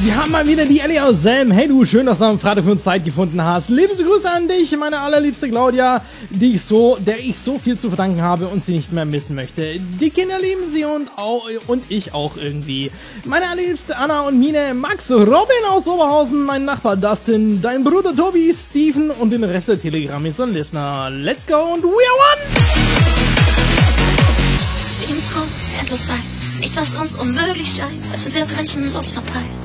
Wir haben mal wieder die Ellie aus Selm. Hey du, schön, dass du am Freitag für uns Zeit gefunden hast. Liebste Grüße an dich, meine allerliebste Claudia, der ich so viel zu verdanken habe und sie nicht mehr missen möchte. Die Kinder lieben sie und ich auch irgendwie. Meine allerliebste Anna und Mine, Max, Robin aus Oberhausen, mein Nachbar Dustin, dein Bruder Tobi, Steven und den Rest der Telegram-Is und Listener. Let's go und we are one! Wie im Traum, endlos weit. Nichts, was uns unmöglich scheint, als sind wir grenzenlos verpeilt.